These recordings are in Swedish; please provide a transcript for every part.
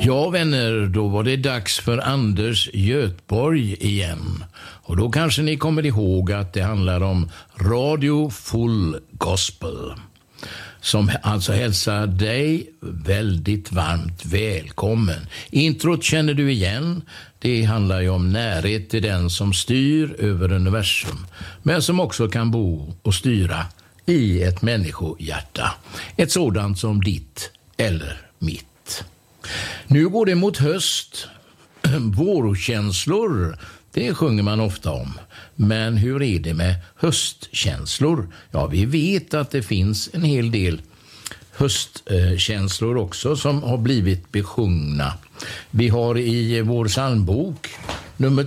Ja vänner, då var det dags för Anders Götborg igen. Och då kanske ni kommer ihåg att det handlar om Radio Full Gospel. Som alltså hälsar dig väldigt varmt välkommen. Introt känner du igen. Det handlar ju om närhet till den som styr över universum. Men som också kan bo och styra i ett människohjärta. Ett sådant som ditt eller mitt. Nu går det mot höst. Vårkänslor, det sjunger man ofta om. Men hur är det med höstkänslor? Ja, vi vet att det finns en hel del höstkänslor också som har blivit besjungna. Vi har i vår psalmbok nummer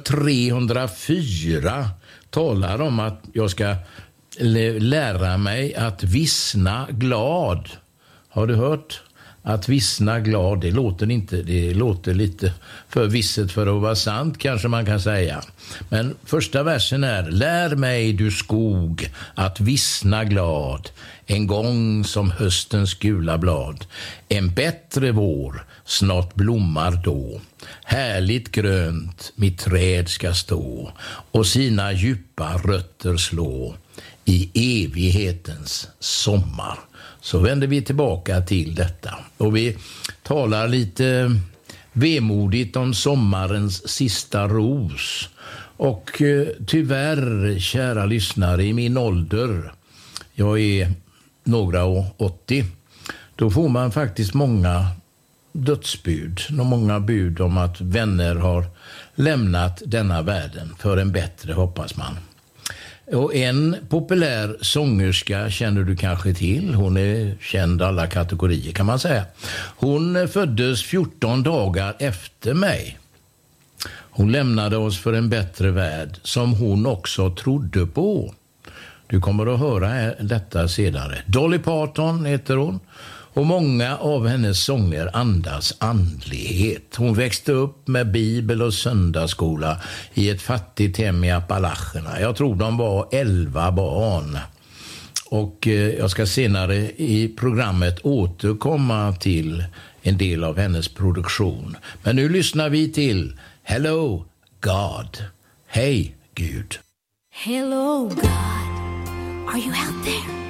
304 talar om att jag ska lära mig att vissna glad. Har du hört? Att vissna glad, det låter lite för visset för att vara sant, kanske man kan säga. Men första versen är: lär mig du skog att vissna glad, en gång som höstens gula blad. En bättre vår snart blommar då, härligt grönt mitt träd ska stå och sina djupa rötter slå i evighetens sommar. Så vänder vi tillbaka till detta. Och vi talar lite vemodigt om sommarens sista ros. Och tyvärr, kära lyssnare, i min ålder, jag är några och 80, då får man faktiskt många dödsbud. Många bud om att vänner har lämnat denna världen för en bättre, hoppas man. Och en populär sångerska känner du kanske till. Hon är känd alla kategorier kan man säga. Hon föddes 14 dagar efter mig. Hon lämnade oss för en bättre värld som hon också trodde på. Du kommer att höra detta senare. Dolly Parton heter hon. Och många av hennes sånger andas andlighet. Hon växte upp med bibel och söndagsskola i ett fattigt hem i Appalacherna. Jag tror de var 11 barn. Och jag ska senare i programmet återkomma till en del av hennes produktion. Men nu lyssnar vi till Hello God. Hej Gud. Hello God, are you out there?